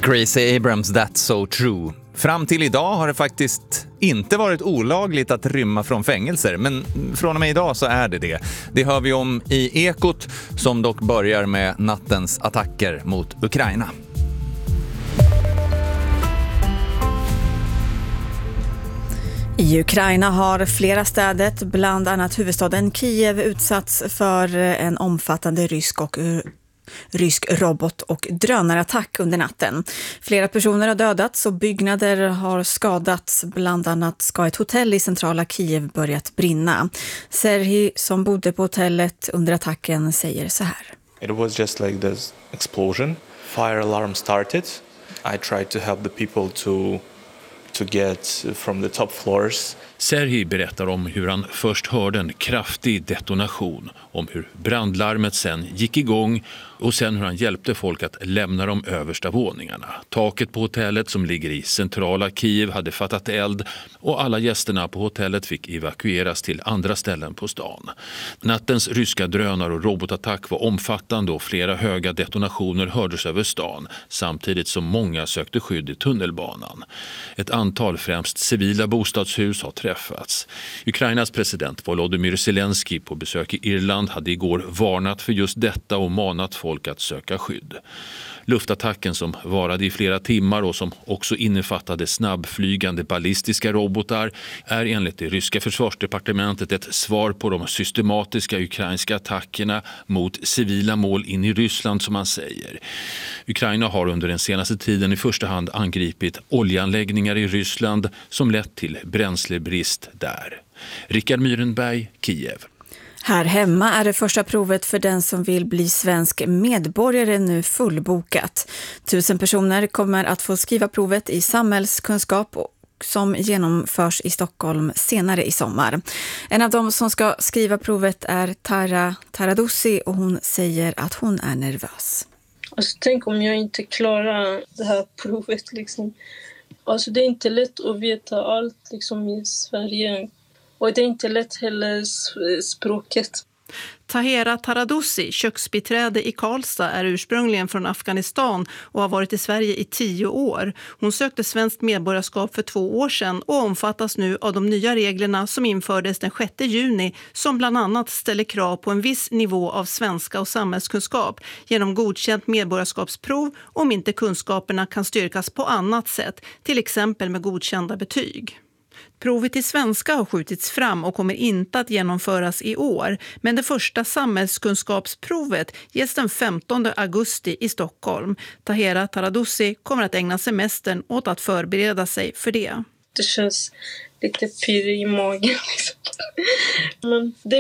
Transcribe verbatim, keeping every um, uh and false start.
Gracie Abrams, That's So True. Fram till idag har det faktiskt inte varit olagligt att rymma från fängelser, men från och med idag så är det det. Det hör vi om i Ekot, som dock börjar med nattens attacker mot Ukraina. I Ukraina har flera städer, bland annat huvudstaden Kiev, utsatts för en omfattande rysk och rysk robot- och drönarattack under natten. Flera personer har dödats och byggnader har skadats. Bland annat ska ett hotell i centrala Kiev börjat brinna. Serhii, som bodde på hotellet under attacken, säger så här. It was just like this explosion. Fire alarm started. I tried to help the people to to get from the top floors. Serhii berättar om hur han först hörde en kraftig detonation, om hur brandlarmet sen gick igång och sen hur han hjälpte folk att lämna de översta våningarna. Taket på hotellet som ligger i centrala Kiev hade fattat eld och alla gästerna på hotellet fick evakueras till andra ställen på stan. Nattens ryska drönar- och robotattack var omfattande och flera höga detonationer hördes över stan, samtidigt som många sökte skydd i tunnelbanan. Ett antal främst civila bostadshus har träffats. Ukrainas president Volodymyr Zelensky på besök i Irland hade igår varnat för just detta och manat folk att söka skydd. Luftattacken, som varade i flera timmar och som också innefattade snabbflygande ballistiska robotar, är enligt det ryska försvarsdepartementet ett svar på de systematiska ukrainska attackerna mot civila mål in i Ryssland, som man säger. Ukraina har under den senaste tiden i första hand angripit oljeanläggningar i Ryssland som lett till bränslebrist där. Rickard Myrenberg, Kiev. Här hemma är det första provet för den som vill bli svensk medborgare nu fullbokat. Tusen personer kommer att få skriva provet i samhällskunskap som genomförs i Stockholm senare i sommar. En av dem som ska skriva provet är Tara Taradussi, och hon säger att hon är nervös. Alltså, tänk om jag inte klarar det här provet. Liksom. Alltså, det är inte lätt att veta allt liksom, i Sverige. Och det är inte lätt heller språket. Tahera Taradussi, köksbiträde i Karlstad, är ursprungligen från Afghanistan och har varit i Sverige i tio år. Hon sökte svenskt medborgarskap för två år sedan och omfattas nu av de nya reglerna som infördes den sjätte juni, som bland annat ställer krav på en viss nivå av svenska och samhällskunskap genom godkänt medborgarskapsprov om inte kunskaperna kan styrkas på annat sätt, till exempel med godkända betyg. Provet i svenska har skjutits fram och kommer inte att genomföras i år, men det första samhällskunskapsprovet ges den femtonde augusti i Stockholm. Tahera Taradussi kommer att ägna semestern åt att förbereda sig för det. Det känns lite pirr i magen. Liksom. Men det